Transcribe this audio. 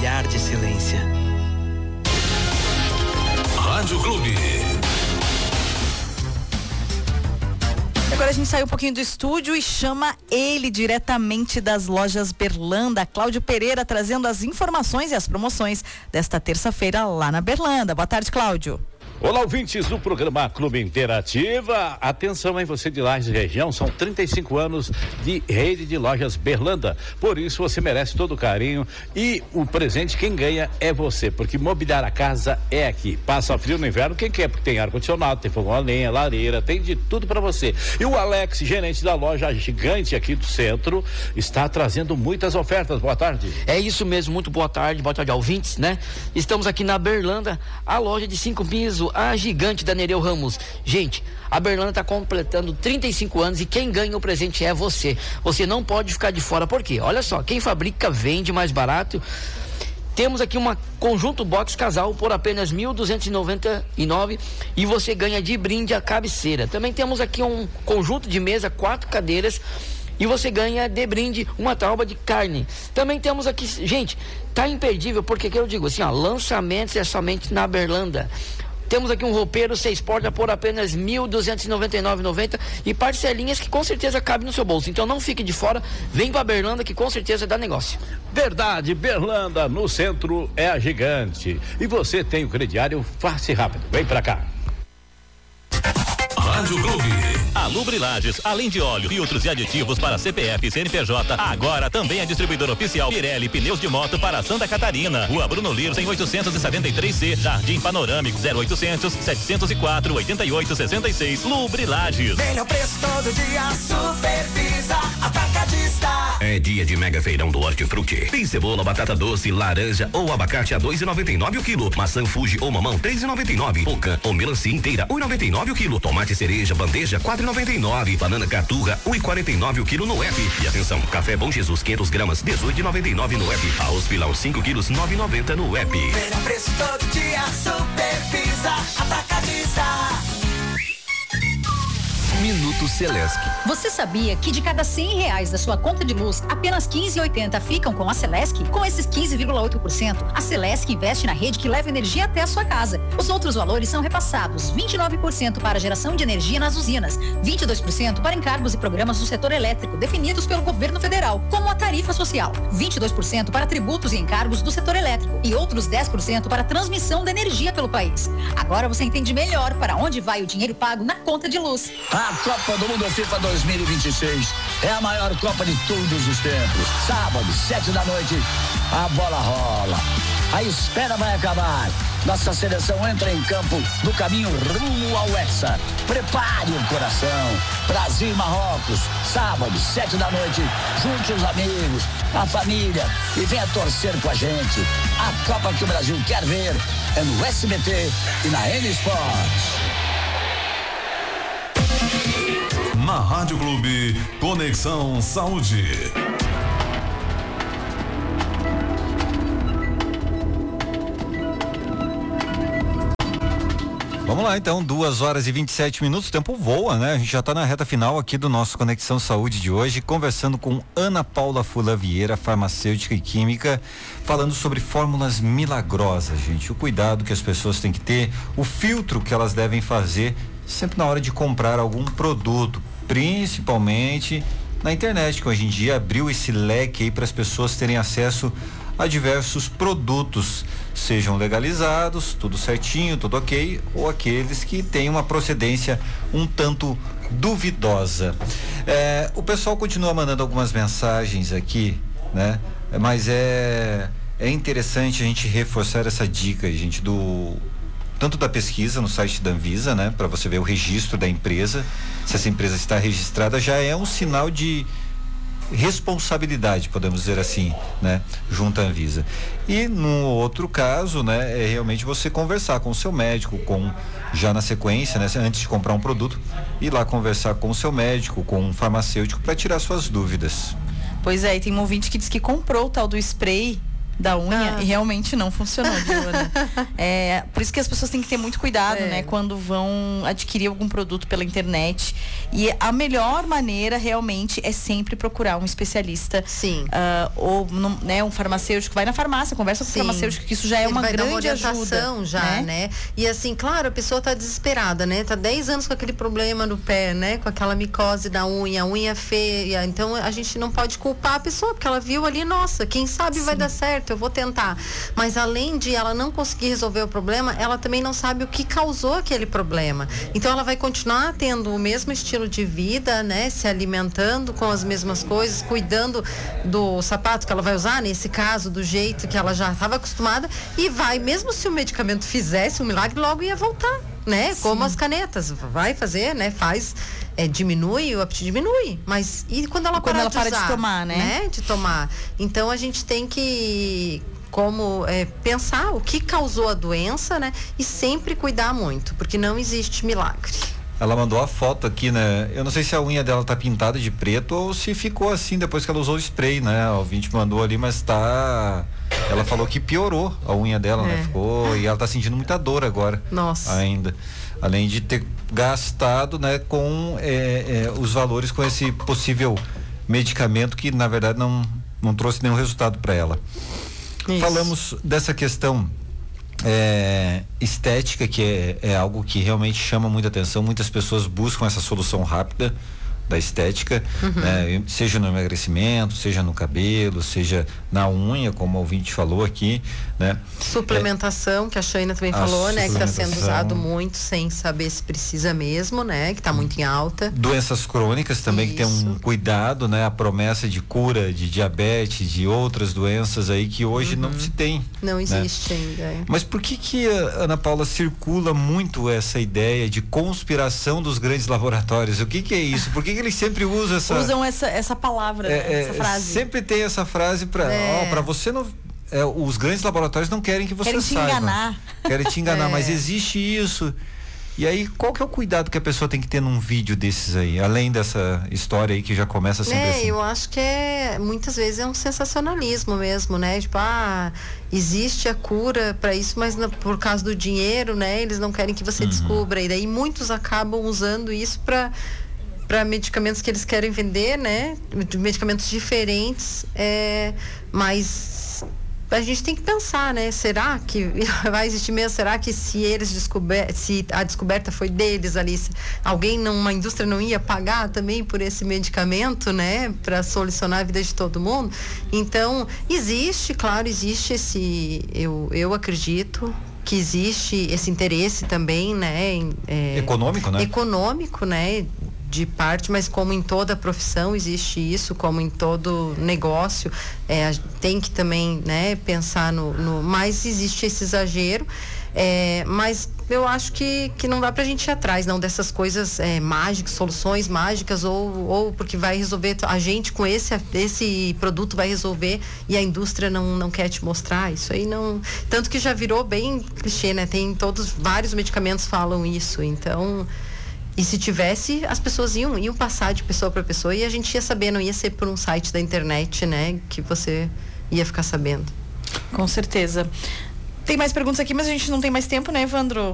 olhar de silêncio. Rádio Clube. Agora a gente saiu um pouquinho do estúdio e chama ele diretamente das lojas Berlanda, Cláudio Pereira, trazendo as informações e as promoções desta terça-feira lá na Berlanda. Boa tarde, Cláudio. Olá, ouvintes do programa Clube Interativa. Atenção, hein, você de Lages região, são 35 anos de rede de lojas Berlanda. Por isso você merece todo o carinho e o presente quem ganha é você, porque mobiliar a casa é aqui. Passa frio no inverno, quem quer? Porque tem ar-condicionado, tem fogão a lenha, lareira, tem de tudo para você. E o Alex, gerente da loja gigante aqui do centro, está trazendo muitas ofertas. Boa tarde. É isso mesmo, muito boa tarde ouvintes, né? Estamos aqui na Berlanda, a loja de 5 pisos, a gigante da Nereu Ramos. Gente, a Berlanda está completando 35 anos e quem ganha o presente é você. Você não pode ficar de fora, por quê? Olha só, quem fabrica vende mais barato. Temos aqui uma conjunto box casal por apenas 1.299 e você ganha de brinde a cabeceira. Também temos aqui um conjunto de mesa, 4 cadeiras e você ganha de brinde uma tauba de carne. Também temos aqui, gente, tá imperdível, porque que eu digo assim, ó, lançamentos é somente na Berlanda. Temos aqui um roupeiro 6 portas por apenas R$ 1.299,90 e parcelinhas que com certeza cabem no seu bolso. Então não fique de fora, vem pra Berlanda que com certeza dá negócio. Verdade, Berlanda no centro é a gigante. E você tem o crediário fácil e rápido. Vem pra cá. Rádio Clube. A Lubre Lages, além de óleo, filtros e aditivos para CPF e CNPJ, agora também é distribuidor oficial Pirelli Pneus de Moto para Santa Catarina. Rua Bruno Lires, em 873C, Jardim Panorâmico, 0800-704-8866. Lubre Lages. Melhor preço todo dia, Supervisa Atacadista. É dia de mega feirão do Hortifruti. Tem cebola, batata doce, laranja ou abacate a 2,99 o quilo. Maçã Fuji ou mamão 3,99. Pocan ou melancia inteira 1,99 o quilo. Tomate cereja bandeja 4,99. Banana caturra 1,49 o quilo no app. E atenção, café Bom Jesus 500 gramas 18,99 no app. Arroz pilão 5 quilos 9,90 no app. Melhor preço todo dia, Supervisa Atacadista. Minuto Celesc. Você sabia que de cada R$100 da sua conta de luz, apenas 15,80 ficam com a Celesc? Com esses 15,8%, a Celesc investe na rede que leva energia até a sua casa. Os outros valores são repassados: 29% para geração de energia nas usinas, 22% para encargos e programas do setor elétrico definidos pelo governo federal, como a tarifa social, 22% para tributos e encargos do setor elétrico e outros 10% para transmissão da energia pelo país. Agora você entende melhor para onde vai o dinheiro pago na conta de luz. A Copa do Mundo FIFA 2026 é a maior Copa de todos os tempos. Sábado, 7 da noite, a bola rola. A espera vai acabar. Nossa seleção entra em campo no caminho rumo ao Hexa. Prepare o coração. Brasil e Marrocos, sábado, 7 da noite. Junte os amigos, a família e venha torcer com a gente. A Copa que o Brasil quer ver é no SBT e na N Sports. Na Rádio Clube, Conexão Saúde. Vamos lá então, 2h27, o tempo voa, né? A gente já está na reta final aqui do nosso Conexão Saúde de hoje, conversando com Ana Paula Fula Vieira, farmacêutica e química, falando sobre fórmulas milagrosas, gente, o cuidado que as pessoas têm que ter, o filtro que elas devem fazer sempre na hora de comprar algum produto, principalmente na internet, que hoje em dia abriu esse leque aí para as pessoas terem acesso a diversos produtos, sejam legalizados, tudo certinho, tudo ok, ou aqueles que têm uma procedência um tanto duvidosa. O pessoal continua mandando algumas mensagens aqui, né? Mas é interessante a gente reforçar essa dica, gente, tanto da pesquisa no site da Anvisa, né? Para você ver o registro da empresa, se essa empresa está registrada, já é um sinal de responsabilidade, podemos dizer assim, né? Junto à Anvisa. E no outro caso, né? É realmente você conversar com o seu médico, já na sequência, né? Antes de comprar um produto, ir lá conversar com o seu médico, com um farmacêutico, para tirar suas dúvidas. Pois é, e tem um ouvinte que diz que comprou o tal do spray da unha e realmente não funcionou, Joana. Por isso que as pessoas têm que ter muito cuidado, né? Quando vão adquirir algum produto pela internet. E a melhor maneira realmente é sempre procurar um especialista. Sim. Ou né, um farmacêutico. Vai na farmácia, conversa com o farmacêutico, que isso já é uma grande ajuda. Já, né? E assim, claro, a pessoa tá desesperada, né? Tá 10 anos com aquele problema no pé, né? Com aquela micose da unha, a unha feia. Então a gente não pode culpar a pessoa, porque ela viu ali, nossa, quem sabe vai dar certo, eu vou tentar. Mas além de ela não conseguir resolver o problema, ela também não sabe o que causou aquele problema. Então ela vai continuar tendo o mesmo estilo de vida, né? Se alimentando com as mesmas coisas, cuidando do sapato que ela vai usar, nesse caso, do jeito que ela já estava acostumada, e vai, mesmo se o medicamento fizesse um milagre, logo ia voltar, né? Sim. Como as canetas, vai fazer, né? Faz, diminui, o apetite diminui, mas e quando ela para de usar, de tomar, né? De tomar. Então a gente tem que pensar o que causou a doença, né? E sempre cuidar muito, porque não existe milagre. Ela mandou a foto aqui, né? Eu não sei se a unha dela tá pintada de preto ou se ficou assim depois que ela usou o spray, né? O ouvinte mandou ali, mas tá... Ela falou que piorou a unha dela, né? Ficou... E ela tá sentindo muita dor agora. Nossa. Ainda. Além de ter gastado, né? Com os valores com esse possível medicamento que, na verdade, não trouxe nenhum resultado para ela. Isso. Falamos dessa questão estética, que é algo que realmente chama muita atenção. Muitas pessoas buscam essa solução rápida da estética, né? Seja no emagrecimento, seja no cabelo, seja na unha, como o ouvinte falou aqui, né? Suplementação, que a Shaina também falou, né? Que está sendo usado muito sem saber se precisa mesmo, né? Que está muito em alta. Doenças crônicas também, que tem um cuidado, né? A promessa de cura de diabetes, de outras doenças aí que hoje não se tem. Não existe ainda. Mas por que a Ana Paula circula muito essa ideia de conspiração dos grandes laboratórios? O que é isso? Por que eles sempre usam essa palavra, essa frase? Sempre tem essa frase para você não... os grandes laboratórios não querem que você saiba. Querem te enganar, mas existe isso. E aí, qual que é o cuidado que a pessoa tem que ter num vídeo desses aí? Além dessa história aí que já começa sempre assim. Eu acho que muitas vezes é um sensacionalismo mesmo, né? Tipo, existe a cura para isso, mas por causa do dinheiro, né? Eles não querem que você descubra. E daí muitos acabam usando isso para medicamentos que eles querem vender, né? Medicamentos diferentes, mas a gente tem que pensar, né? Será que vai existir mesmo? Será que se a descoberta foi deles ali, uma indústria não ia pagar também por esse medicamento, né? Para solucionar a vida de todo mundo? Então, existe eu acredito que existe esse interesse também, né? Econômico, né? Econômico, né? De parte, mas como em toda profissão existe isso, como em todo negócio, tem que também, né, pensar mas existe esse exagero, mas eu acho que não dá pra gente ir atrás, não, dessas coisas mágicas, soluções mágicas, ou porque vai resolver, a gente com esse produto vai resolver e a indústria não quer te mostrar, isso aí não, tanto que já virou bem clichê, né, vários medicamentos falam isso, então... E se tivesse, as pessoas iam passar de pessoa para pessoa e a gente ia saber, não ia ser por um site da internet, né? Que você ia ficar sabendo. Com certeza. Tem mais perguntas aqui, mas a gente não tem mais tempo, né, Evandro?